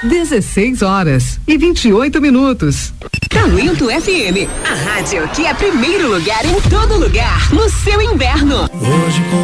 16h28. Talento FM, a rádio que é primeiro lugar em todo lugar, no seu inverno. Hoje